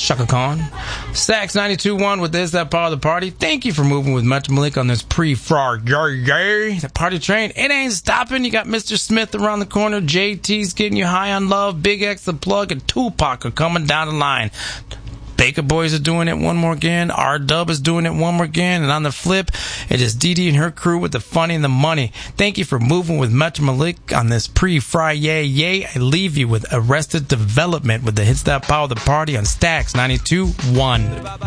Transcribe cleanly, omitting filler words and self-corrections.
Shaka Khan. Stacks 92.1 with this, that part of the party. Thank you for moving with Metro Malik on this pre-Friday. The party train, it ain't stopping. You got Mr. Smith around the corner. JT's getting you high on love. Big X, the plug, and Tupac are coming down the line. Baker Boys are doing it one more again. R-Dub is doing it one more again. And on the flip, it is Dee Dee and her crew with the funny and the money. Thank you for moving with Metro Malik on this pre-Friday. Yay. I leave you with Arrested Development with the Hits That Power the Party on Stacks 92.1.